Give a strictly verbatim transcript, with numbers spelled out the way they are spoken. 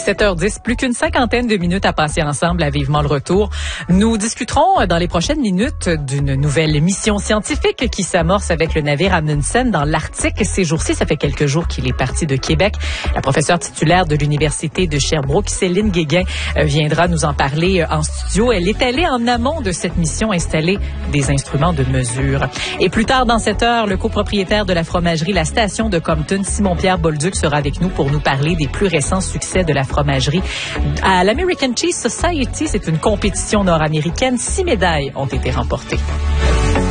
sept heures dix, plus qu'une cinquantaine de minutes à passer ensemble à Vivement le retour. Nous discuterons dans les prochaines minutes d'une nouvelle mission scientifique qui s'amorce avec le navire Amundsen dans l'Arctique. Ces jours-ci, ça fait quelques jours qu'il est parti de Québec. La professeure titulaire de l'Université de Sherbrooke, Céline Guéguin, viendra nous en parler en studio. Elle est allée en amont de cette mission installer des instruments de mesure. Et plus tard dans cette heure, le copropriétaire de la fromagerie La Station de Compton, Simon-Pierre Bolduc, sera avec nous pour nous parler des plus récents succès de la fromagerie à l'American Cheese Society. C'est une compétition nord-américaine. Six médailles ont été remportées.